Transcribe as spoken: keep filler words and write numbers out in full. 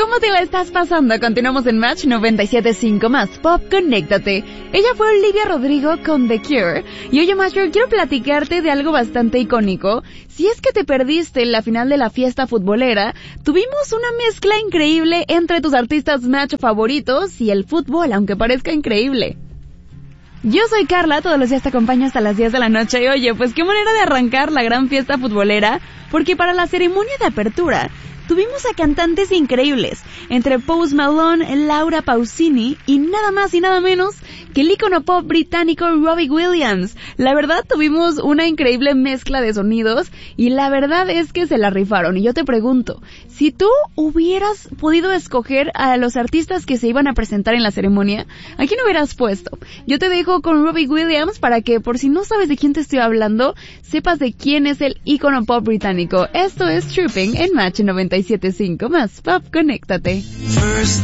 ¿Cómo te la estás pasando? Continuamos en Match noventa y siete punto cinco más Pop, conéctate. Ella fue Olivia Rodrigo con The Cure. Y oye, Macho, quiero platicarte de algo bastante icónico. Si es que te perdiste la final de la fiesta futbolera, tuvimos una mezcla increíble entre tus artistas Match favoritos y el fútbol, aunque parezca increíble. Yo soy Carla, todos los días te acompaño hasta las diez de la noche y oye, pues qué manera de arrancar la gran fiesta futbolera, porque para la ceremonia de apertura tuvimos a cantantes increíbles, entre Post Malone, Laura Pausini y nada más y nada menos que el ícono pop británico Robbie Williams. La verdad tuvimos una increíble mezcla de sonidos y la verdad es que se la rifaron. Y yo te pregunto, si tú hubieras podido escoger a los artistas que se iban a presentar en la ceremonia, ¿a quién hubieras puesto? Yo te dejo con Robbie Williams para que, por si no sabes de quién te estoy hablando, sepas de quién es el ícono pop británico. Esto es Tripping en Match noventa y siete punto cinco más Pop, conéctate. First